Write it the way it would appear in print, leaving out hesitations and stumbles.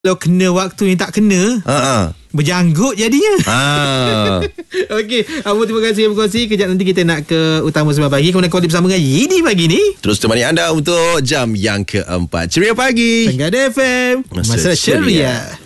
Kalau kena waktu yang tak kena, berjanggut jadinya. Okey, Abu, terima kasih berkongsi. Kejap nanti kita nak ke Utama Sembang Pagi. Kemudian kau bersama dengan Yidi pagi ni. Terus temani anda untuk jam yang keempat. Ceria pagi. Tenggara FM, Masa Ceria.